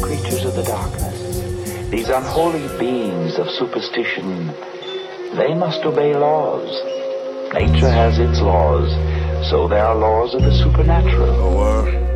creatures of the darkness, these unholy beings of superstition, they must obey laws. Nature has its laws, so there are laws of the supernatural.